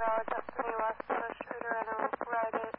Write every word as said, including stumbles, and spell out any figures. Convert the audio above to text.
Colorado, Destiny West on a Streeter and a Rite Aid.